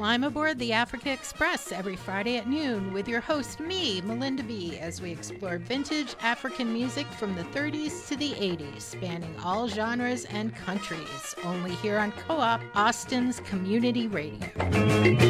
Climb aboard the Africa Express every Friday at noon with your host, me, Melinda B., as we explore vintage African music from the 30s to the 80s, spanning all genres and countries. Only here on Co-op, Austin's Community Radio.